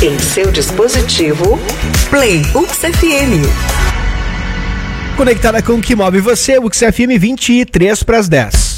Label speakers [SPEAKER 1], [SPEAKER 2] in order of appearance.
[SPEAKER 1] Em seu dispositivo, Play UXFM.
[SPEAKER 2] Conectada com o que move você, UXFM 23 para as 10.